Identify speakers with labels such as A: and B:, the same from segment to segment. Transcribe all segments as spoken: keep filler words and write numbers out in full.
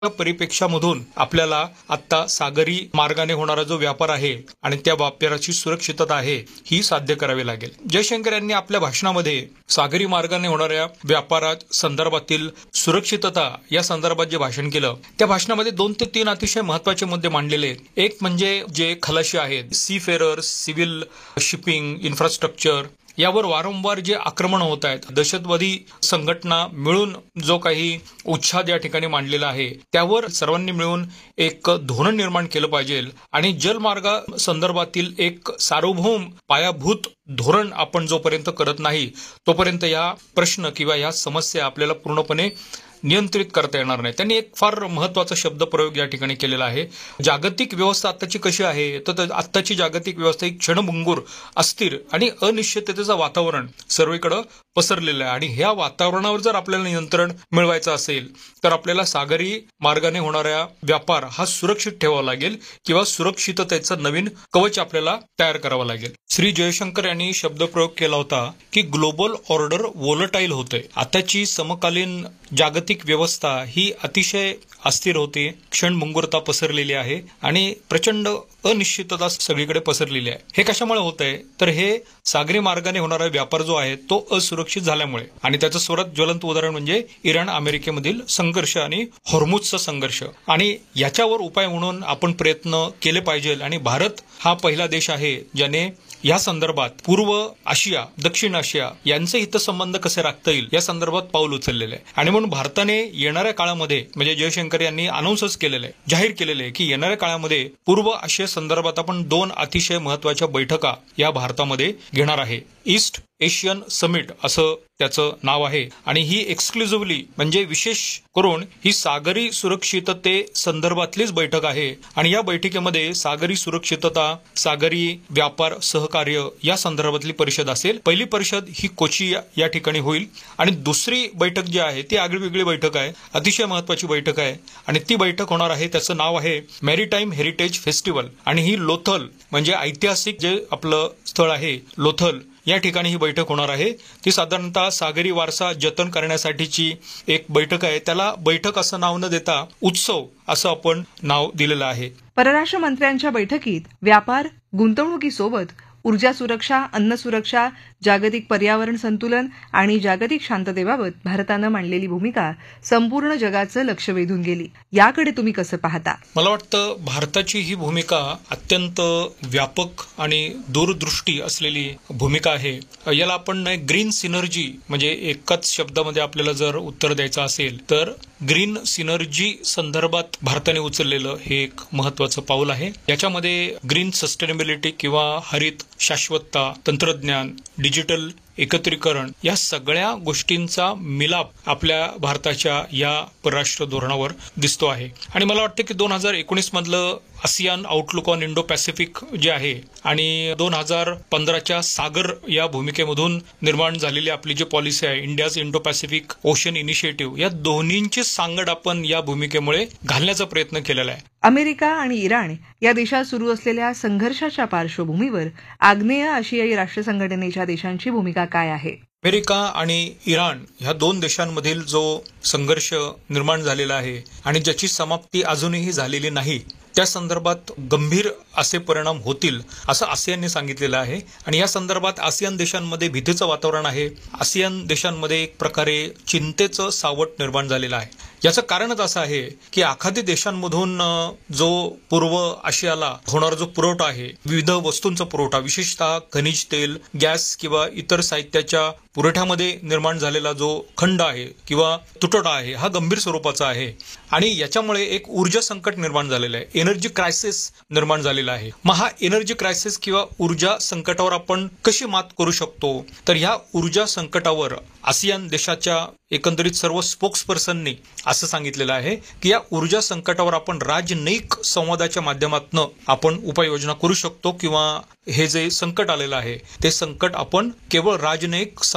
A: परिप्रेक्षामधून आपल्याला आता सागरी मार्गाने होणारा जो व्यापार आहे आणि त्या व्यापाराची सुरक्षितता आहे ही साध्य करावी लागेल। जयशंकर यांनी आपल्या भाषणामध्ये सागरी मार्गाने होणाऱ्या व्यापारात संदर्भातील सुरक्षितता या संदर्भात जे भाषण केलं त्या भाषणामध्ये दोन ते तीन अतिशय महत्त्वाचे मुद्दे मांडलेले आहेत। एक म्हणजे जे खलाशी आहेत, C Ferrers, civil shipping, infrastructure यावर वारंवार जे आक्रमण होत आहेत, दहशतवादी संघटना मिळून जो काही उच्छाद या ठिकाणी मांडलेला आहे त्यावर सर्वांनी मिळून एक धोरण निर्माण केलं पाहिजे आणि जलमार्गा संदर्भातील एक सार्वभौम पायाभूत धोरण आपण जोपर्यंत करत नाही तोपर्यंत या प्रश्न किंवा या समस्या आपल्याला पूर्णपणे नियंत्रित करता येणार नाही। त्यांनी एक फार महत्त्वाचा शब्द प्रयोग या ठिकाणी केलेला आहे। जागतिक व्यवस्था आत्ताची कशी आहे तर आत्ताची जागतिक व्यवस्था एक क्षणभंगूर, अस्थिर आणि अनिश्चिततेचं वातावरण सर्वीकडे पसरलेलं आहे आणि ह्या वातावरणावर जर आपल्याला नियंत्रण मिळवायचं असेल तर आपल्याला सागरी मार्गाने होणारा व्यापार हा सुरक्षित ठेवावा लागेल किंवा सुरक्षिततेचं नवीन कवच आपल्याला तयार करावं लागेल। श्री जयशंकर यांनी शब्दप्रयोग केला होता की ग्लोबल ऑर्डर वोलटाईल होते। आताची समकालीन जागतिक व्यवस्था ही अतिशय अस्थिर होते, क्षणभंगुरता पसरलेली आहे आणि प्रचंड अनिश्चितता सगळीकडे पसरलेली आहे। हे कशामुळे होत आहे तर हे सागरी मार्गाने होणारा व्यापार जो आहे तो असुरक्षित झाल्यामुळे आणि त्याचं सर्वात ज्वलंत उदाहरण म्हणजे इराण अमेरिकेमधील संघर्ष आणि हॉर्मुझचा संघर्ष आणि याच्यावर उपाय म्हणून आपण प्रयत्न केले पाहिजे आणि भारत हा पहिला देश आहे ज्याने या संदर्भात पूर्व आशिया, दक्षिण आशिया यांचे हितसंबंध कसे राखता येईल या संदर्भात पाऊल उचललेले आहे आणि म्हणून भारताने येणाऱ्या काळामध्ये म्हणजे जयशंकर यांनी अनाउन्सच केलेलं आहे, जाहीर केलेलं आहे की येणाऱ्या काळामध्ये पूर्व आशिया संदर्भात आपण दोन अतिशय महत्त्वाच्या बैठका या भारतामध्ये घेणार आहे। ईस्ट एशियन समिट असं त्याचं नाव आहे आणि ही एक्सक्लुझिव्हली म्हणजे विशेष करून ही सागरी सुरक्षितते संदर्भातलीच बैठक आहे आणि या बैठकीमध्ये सागरी सुरक्षितता, सागरी व्यापार सहकार्य या संदर्भातली परिषद असेल। पहिली परिषद ही कोची या ठिकाणी होईल आणि दुसरी बैठक जी आहे ती आगळीवेगळी बैठक आहे, अतिशय महत्त्वाची बैठक आहे आणि ती बैठक होणार आहे, त्याचं नाव आहे मॅरीटाईम हेरिटेज फेस्टिवल आणि ही लोथल म्हणजे ऐतिहासिक जे आपलं स्थळ आहे लोथल या ठिकाणी ही बैठक होणार आहे। ती साधारणतः सागरी वारसा जतन करण्यासाठीची एक बैठक आहे। त्याला बैठक असं नाव न देता उत्सव असं आपण नाव दिलेलं आहे।
B: परराष्ट्र मंत्र्यांच्या बैठकीत व्यापार, गुंतवणुकीसोबत ऊर्जा सुरक्षा, अन्न सुरक्षा, जागतिक पर्यावरण संतुलन आणि जागतिक शांततेबाबत भारतानं मांडलेली भूमिका संपूर्ण जगाचं लक्ष वेधून गेली। याकडे तुम्ही कसं पाहता?
A: मला वाटतं भारताची ही भूमिका अत्यंत व्यापक आणि दूरदृष्टी असलेली भूमिका आहे। याला आपण ग्रीन सिनर्जी म्हणजे एकाच शब्दामध्ये आपल्याला जर उत्तर द्यायचं असेल तर ग्रीन सिनर्जी संदर्भात भारताने उचललेलं हे एक महत्त्वाचं पाऊल आहे। याच्यामध्ये ग्रीन सस्टेनेबिलिटी किंवा हरित शाश्वतता, तंत्रज्ञान, डिजिटल एकत्रीकरण या सगळ्या गोष्टींचा मिलाप आपल्या भारताच्या या परराष्ट्र धोरणावर दिसतो आहे आणि मला वाटतं की दोन हजार एकोणीस मधलं ASEAN outlook on Indo Pacific जे आहे आणि दोन हजार पंधराच्या सागर या भूमिकेमधून निर्माण झालेली आपली जी पॉलिसी आहे India's Indo Pacific ocean initiative या दोन्हींची सांगड आपण या भूमिकेमुळे घालण्याचा प्रयत्न केलेला आहे।
B: अमेरिका आणि इराण या देशात सुरू असलेल्या संघर्षाच्या पार्श्वभूमीवर आग्नेय आशियाई राष्ट्र संघटनेच्या देशांची भूमिका काय आहे?
A: अमेरिका आणि इराण ह्या दोन देशांमधील जो संघर्ष निर्माण झालेला आहे आणि ज्याची समाप्ती अजूनही झालेली नाही त्या संदर्भात गंभीर असे परिणाम होतील असं आसियानने सांगितलेलं आहे आणि या संदर्भात आसियान देशांमध्ये भीतीचं वातावरण आहे। आसियान देशांमध्ये एक प्रकारे चिंतेचं सावट निर्माण झालेलं आहे। याचं कारणच असं आहे की आखाती देशांमधून जो पूर्व आशियाला होणारा जो पुरवठा आहे, विविध वस्तूंचा पुरवठा, विशेषतः खनिज तेल, गॅस किंवा इतर साहित्याच्या पुरवठ्यामध्ये निर्माण झालेला जो खंड आहे किंवा तुटवडा आहे हा गंभीर स्वरूपाचा आहे आणि याच्यामुळे एक ऊर्जा संकट निर्माण झालेलं आहे, एनर्जी क्रायसिस निर्माण झालेला आहे। मग हा एनर्जी क्रायसिस किंवा ऊर्जा संकटावर आपण कशी मात करू शकतो तर ह्या ऊर्जा संकटावर आसियान देशाच्या एकंदरीत सर्व स्पोक्सपर्सननी असं सांगितलेलं आहे की या ऊर्जा संकटावर आपण राजनैतिक संवादाच्या माध्यमातून आपण उपाययोजना करू शकतो किंवा हे जे संकट आलेलं आहे ते संकट आपण केवळ राजनैतिक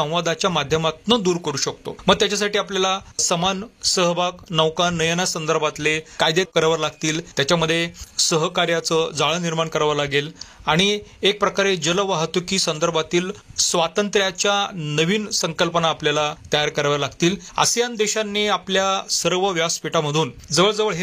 A: संवादाच्या माध्यमातून दूर करू शकतो. मग त्याच्यासाठी आपल्याला समान सहभाग नौका नयना संदर्भातले कायदे करावे लागतील. त्याच्यामध्ये सहकार्याचं जाळं निर्माण करावं लागेल आणि एक प्रकारे जलवाहतुकी संदर्भातील स्वातंत्र्याच्या नवीन संकल्पना आपल्याला तयार कराव्या लागतील. आसियान देशांनी आपल्या सर्व व्यासपीठामधून जवळजवळ हे